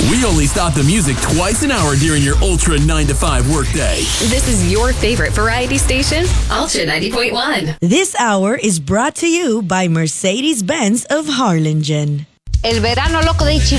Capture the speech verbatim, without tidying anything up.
We only stop the music twice an hour during your Ultra nine to five workday. This is your favorite variety station, Ultra ninety point one. This hour is brought to you by Mercedes-Benz of Harlingen. El verano loco de